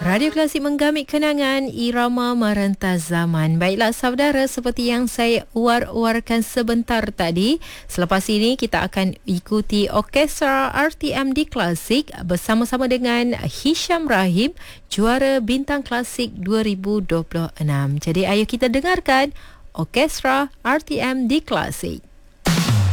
Radio Klasik menggamit kenangan irama merentas zaman. Baiklah saudara, seperti yang saya war-warkan sebentar tadi, selepas ini kita akan ikuti Orkestra RTM di Klasik bersama-sama dengan Hisham Rahim, juara Bintang Klasik 2026. Jadi ayo kita dengarkan Orkestra RTM di Klasik.